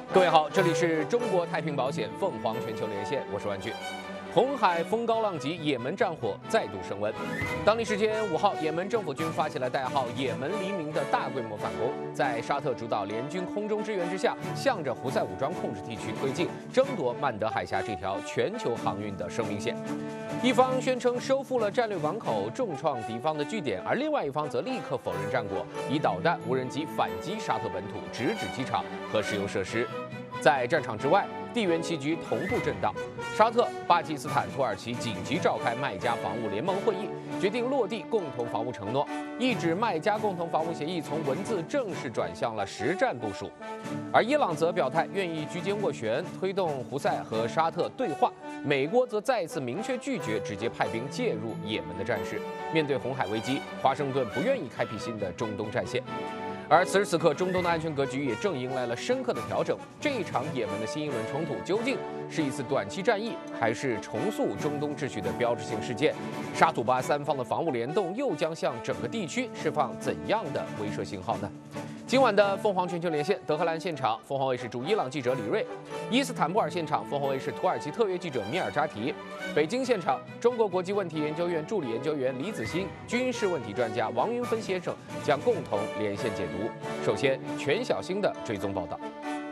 各位好，这里是中国太平保险凤凰全球连线，我是万俊。红海风高浪急，也门战火再度升温。当地时间5号，也门政府军发起了代号“也门黎明”的大规模反攻，在沙特主导联军空中支援之下，向着胡塞武装控制地区推进，争夺曼德海峡这条全球航运的生命线。一方宣称收复了战略港口，重创敌方的据点，而另外一方则立刻否认战果，以导弹、无人机反击沙特本土，直指机场和石油设施。在战场之外，地缘棋局同步震荡。沙特、巴基斯坦、土耳其紧急召开麦加防务联盟会议，决定落地共同防务承诺，意指麦加共同防务协议从文字正式转向了实战部署。而伊朗则表态愿意居间斡旋，推动胡塞和沙特对话。美国则再次明确拒绝直接派兵介入也门的战事。面对红海危机，华盛顿不愿意开辟新的中东战线。而此时此刻，中东的安全格局也正迎来了深刻的调整。这一场也门的新一轮冲突，究竟是一次短期战役，还是重塑中东秩序的标志性事件？沙土巴三方的防务联动又将向整个地区释放怎样的威慑信号呢？今晚的凤凰全球连线，德黑兰现场，凤凰卫视驻伊朗记者李锐；伊斯坦布尔现场，凤凰卫视土耳其特约记者米尔扎提；北京现场，中国国际问题研究院助理研究员李子欣、军事问题专家王云芬先生将共同连线解读。首先，全小星的追踪报道。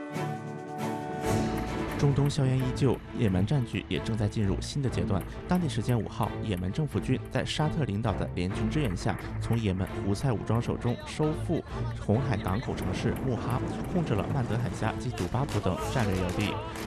中东硝烟依旧，也门战局也正在进入新的阶段。当地时间5号，也门政府军在沙特领导的联军支援下，从也门胡塞武装手中收复红海港口城市穆哈，控制了曼德海峡及杜巴布等战略要地。